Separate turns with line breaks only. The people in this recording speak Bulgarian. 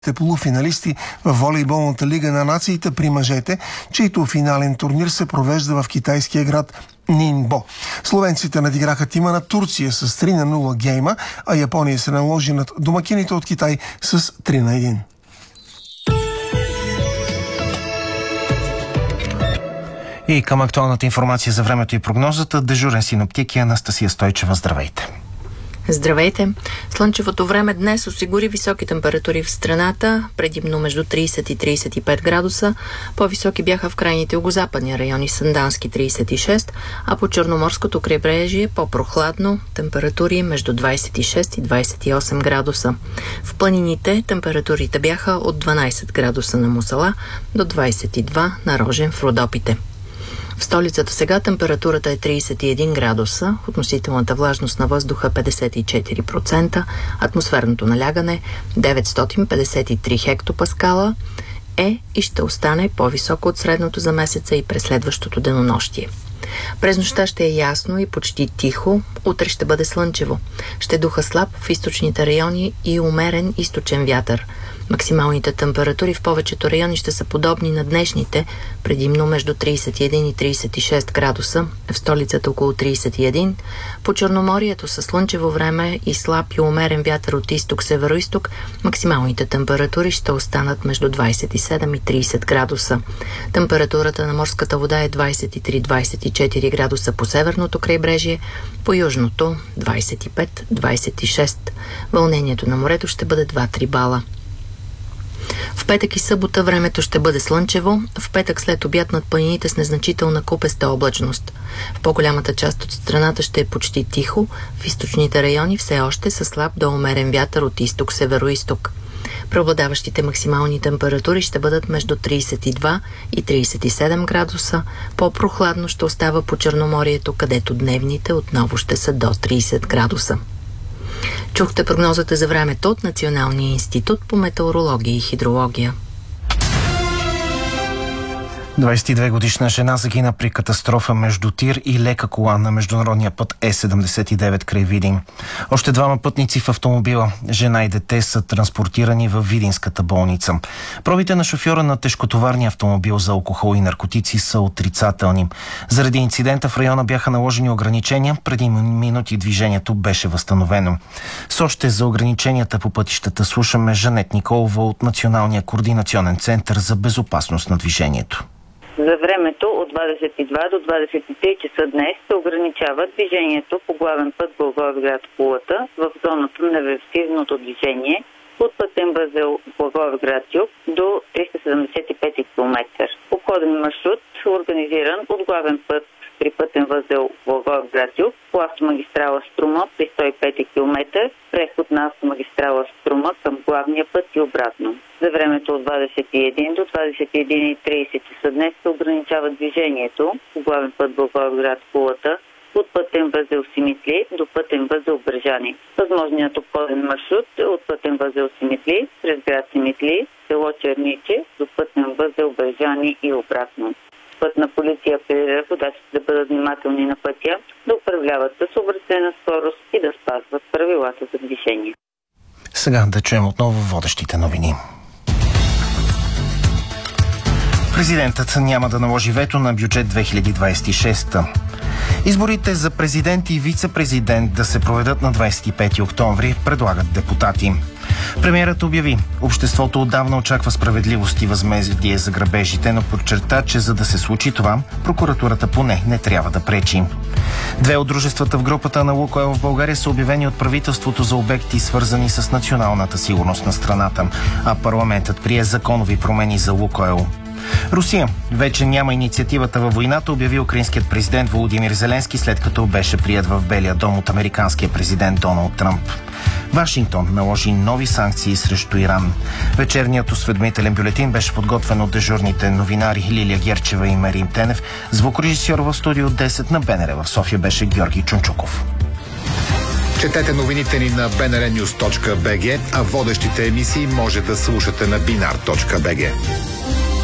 полуфиналисти в волейболната лига на нациите при мъжете, чийто финален турнир се провежда в китайския град Нинбо. Словенците надиграха тима на Турция с 3-0 гейма, а Япония се наложи над домакините от Китай с 3-1.
И към актуалната информация за времето и прогнозата, дежурен синоптик Анастасия Стойчева. Здравейте!
Здравейте! Слънчевото време днес осигури високи температури в страната, предимно между 30 и 35 градуса. По-високи бяха в крайните югозападни райони, Сандански 36, а по Черноморското крайбрежие по-прохладно, температури между 26 и 28 градуса. В планините температурите бяха от 12 градуса на Мусала до 22 на Рожен в Родопите. В столицата сега температурата е 31 градуса, относителната влажност на въздуха 54%, атмосферното налягане 953 хектопаскала и ще остане по-високо от средното за месеца и през следващото денонощие. През нощта ще е ясно и почти тихо, утре ще бъде слънчево. Ще духа слаб в източните райони и умерен източен вятър. Максималните температури в повечето райони ще са подобни на днешните, предимно между 31 и 36 градуса, в столицата около 31. По Черноморието със слънчево време и слаб и умерен вятър от изток-североизток, максималните температури ще останат между 27 и 30 градуса. Температурата на морската вода е 23-24 градуса по северното крайбрежие, по южното 25-26. Вълнението на морето ще бъде 2-3 бала. В петък и събота времето ще бъде слънчево, в петък след обяд над планините с незначителна купеста облачност. В по-голямата част от страната ще е почти тихо, в източните райони все още са слаб до умерен вятър от изток-североизток. Преобладаващите максимални температури ще бъдат между 32 и 37 градуса, по-прохладно ще остава по Черноморието, където дневните отново ще са до 30 градуса. Чухте прогнозата за времето от Националния институт по метеорология и хидрология.
22-годишна жена загина при катастрофа между тир и лека кола на международния път Е79 край Видин. Още двама пътници в автомобила, жена и дете, са транспортирани в видинската болница. Пробите на шофьора на тежкотоварния автомобил за алкохол и наркотици са отрицателни. Заради инцидента в района бяха наложени ограничения, преди минути движението беше възстановено. С още за ограниченията по пътищата слушаме Жанет Николова от Националния координационен център за безопасност на движението.
За времето от 22 до 23 часа днес се ограничава движението по главен път Благоевград-Кулата в зоната на реверсивното движение от пътен възел Благоевград-Юг до 375 км. Обходен маршрут, организиран от главен път при пътен възел Благоевград-Юг по автомагистрала Струма при 105 км, преход на автомагистрала Струма към главния път и обратно. За времето от 21 до 21:30 часа днес се ограничава движението по главен път Благоевград-Кулата от пътен възел Симитли до пътен възел Бържани. Възможният обходен маршрут е от пътен възел Симитли през град Симитли, село Черниче до пътен възел Бържани и обратно. Пътна полиция апелира водачите да бъдат внимателни на пътя, да управляват с съобразена скорост и да спазват правилата за движение.
Сега да чуем отново водещите новини. Президентът няма да наложи вето на бюджет 2026. Изборите за президент и вице-президент да се проведат на 25 октомври, предлагат депутати. Премиерът обяви, обществото отдавна очаква справедливост и възмездие за грабежите, но подчерта, че за да се случи това, прокуратурата поне не трябва да пречи. Две от дружествата в групата на Лукойл в България са обявени от правителството за обекти, свързани с националната сигурност на страната, а парламентът прие законови промени за Лукойл. Русия вече няма инициативата във войната, обяви украинският президент Володимир Зеленски, след като беше приет в Белия дом от американския президент Доналд Тръмп. Вашингтон наложи нови санкции срещу Иран. Вечерният осведомителен бюлетин беше подготвен от дежурните новинари Лилия Герчева и Марин Тенев. Звукорежисьор в студио 10 на БНР в София беше Георги Чунчуков.
Четете новините ни на bnrnews.bg, а водещите емисии може да слушате на binar.bg.